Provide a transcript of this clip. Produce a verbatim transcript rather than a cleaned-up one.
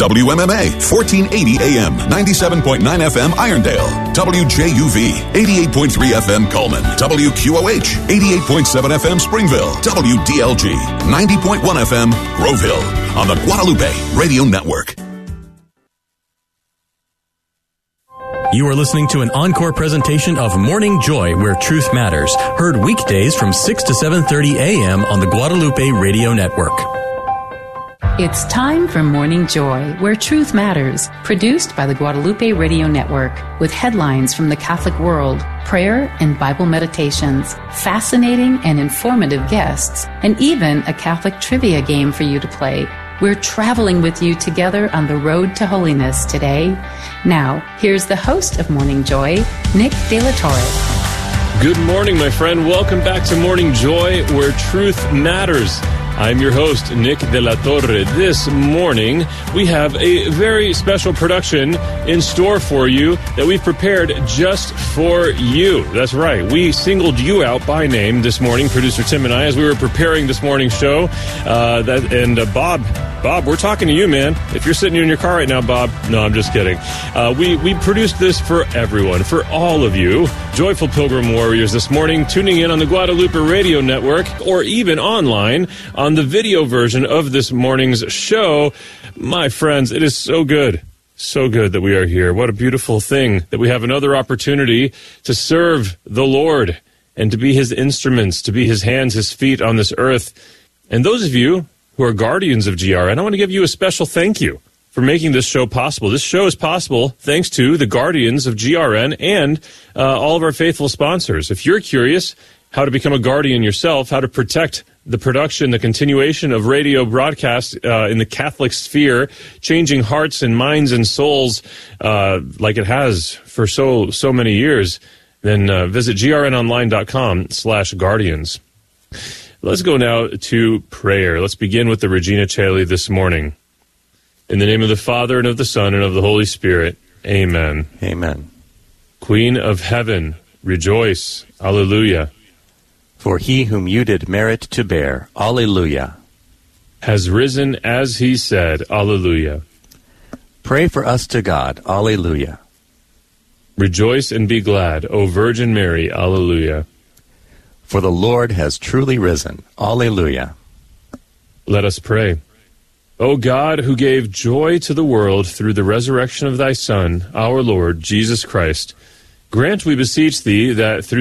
W M M A, fourteen eighty A M, ninety-seven point nine F M Irondale. W J U V, eighty-eight point three F M Coleman. W Q O H, eighty-eight point seven F M Springville. W D L G, ninety point one F M Grove Hill. On the Guadalupe Radio Network. You are listening to an encore presentation of Morning Joy, where truth matters. Heard weekdays from six to seven thirty A M on the Guadalupe Radio Network. It's time for Morning Joy, where truth matters. Produced by the Guadalupe Radio Network, with headlines from the Catholic world, prayer and Bible meditations, fascinating and informative guests, and even a Catholic trivia game for you to play. We're traveling with you together on the road to holiness today. Now, here's the host of Morning Joy, Nick De La Torre. Good morning, my friend. Welcome back to Morning Joy, where truth matters. I'm your host, Nick De La Torre. This morning, we have a very special production in store for you that we've prepared just for you. That's right. We singled you out by name this morning, producer Tim and I, as we were preparing this morning's show. Uh, that, and uh, Bob, Bob, we're talking to you, man. If you're sitting in your car right now, Bob. No, I'm just kidding. Uh, we, we produced this for everyone, for all of you, joyful pilgrim warriors this morning, tuning in on the Guadalupe Radio Network or even online on the video version of this morning's show. My friends, it is so good, so good that we are here. What a beautiful thing that we have another opportunity to serve the Lord and to be his instruments, to be his hands, his feet on this earth. And those of you who are guardians of G R N, I want to give you a special thank you for making this show possible. This show is possible thanks to the guardians of G R N and uh, all of our faithful sponsors. If you're curious how to become a guardian yourself, how to protect the production, the continuation of radio broadcast uh, in the Catholic sphere, changing hearts and minds and souls uh, like it has for so so many years, then uh, visit grnonline.com slash guardians. Let's go now to prayer. Let's begin with the Regina Caeli this morning. In the name of the Father, and of the Son, and of the Holy Spirit. Amen. Amen. Queen of heaven, rejoice. Alleluia. For he whom you did merit to bear, Alleluia, has risen as he said, Alleluia. Pray for us to God, Alleluia. Rejoice and be glad, O Virgin Mary, Alleluia. For the Lord has truly risen, Alleluia. Let us pray. O God, who gave joy to the world through the resurrection of thy Son, our Lord, Jesus Christ, grant, we beseech thee, that through